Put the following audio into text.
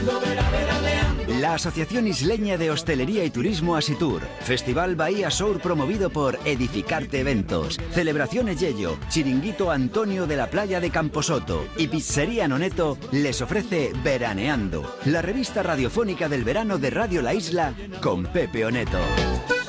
La Asociación Isleña de Hostelería y Turismo Asitur. Festival Bahía Sour promovido por Edificarte Eventos. Celebraciones Yello. Chiringuito Antonio de la Playa de Camposoto. Y Pizzería Noneto les ofrece Veraneando, la revista radiofónica del verano de Radio La Isla con Pepe Oneto.